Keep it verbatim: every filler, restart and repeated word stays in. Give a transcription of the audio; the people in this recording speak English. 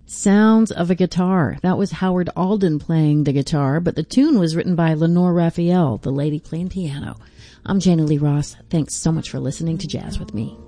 Sounds of a Guitar. That was Howard Alden playing the guitar, but the tune was written by Lenore Raphael, the lady playing piano. I'm Jana Lee Ross. Thanks so much for listening to Jazz with Me.